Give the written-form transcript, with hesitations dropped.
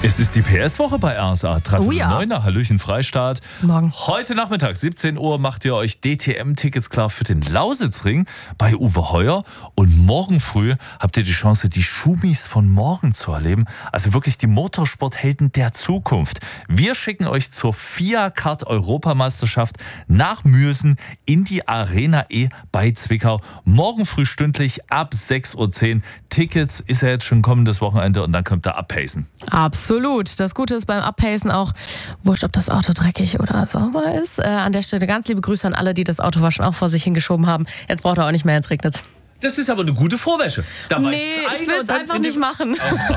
Es ist die PS-Woche bei RSA. 359, Hallöchen Freistaat. Morgen. Heute Nachmittag, 17 Uhr, macht ihr euch DTM-Tickets klar für den Lausitzring bei Uwe Heuer. Und morgen früh habt ihr die Chance, die Schumis von morgen zu erleben. Also wirklich die Motorsporthelden der Zukunft. Wir schicken euch zur FIA-Kart-Europameisterschaft nach Mürsen in die Arena E bei Zwickau. Morgen früh stündlich ab 6:10 Uhr. Tickets ist ja jetzt schon kommendes Wochenende und dann könnt ihr abpacen. Absolut. Das Gute ist beim Abpacen auch, wurscht, ob das Auto dreckig oder sauber ist. An der Stelle ganz liebe Grüße an alle, die das Autowaschen auch vor sich hingeschoben haben. Jetzt braucht er auch nicht mehr, jetzt regnet es. Das ist aber eine gute Vorwäsche. Da Nee, ich will es einfach nicht machen.